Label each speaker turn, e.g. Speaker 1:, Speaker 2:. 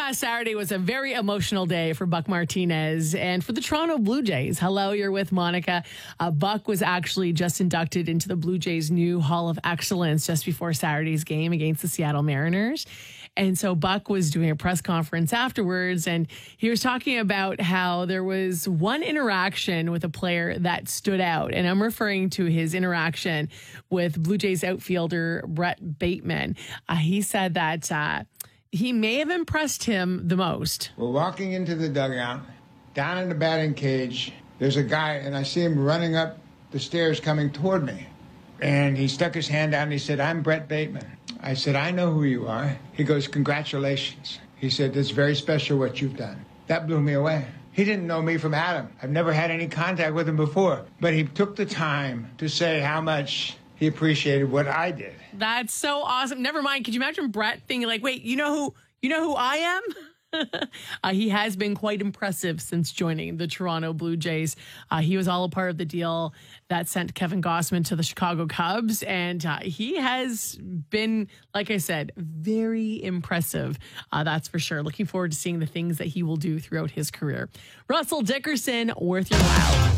Speaker 1: past Saturday was a very emotional day for Buck Martinez and for the Toronto Blue Jays. Hello, you're with Monica. Buck was actually just inducted into the Blue Jays' new Hall of Excellence just before Saturday's game against the Seattle Mariners. And so Buck was doing a press conference afterwards, and he was talking about how there was one interaction with a player that stood out. And I'm referring to his interaction with Blue Jays outfielder Brett Bateman. He said that he may have impressed him the most.
Speaker 2: We're walking into the dugout, down in the batting cage. There's a guy, and I see him running up the stairs coming toward me. And he stuck his hand out and he said, "I'm Brett Bateman." I said, "I know who you are." He goes, "Congratulations." He said, "It's very special what you've done." That blew me away. He didn't know me from Adam. I've never had any contact with him before. But he took the time to say how much he appreciated what I did.
Speaker 1: That's so awesome. Never mind. Could you imagine Brett thinking like, wait, you know who I am? He has been quite impressive since joining the Toronto Blue Jays. He was all a part of the deal that sent Kevin Gausman to the Chicago Cubs. And he has been, like I said, very impressive. That's for sure. Looking forward to seeing the things that he will do throughout his career. Russell Dickerson, worth your while.